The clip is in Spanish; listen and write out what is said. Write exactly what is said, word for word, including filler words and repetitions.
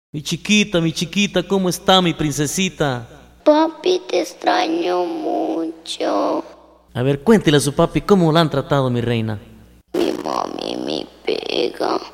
Mi chiquita, mi chiquita, ¿cómo está mi princesita? Papi, te extraño mucho. A ver, cuéntele a su papi cómo la han tratado, mi reina. Mi mami me pega.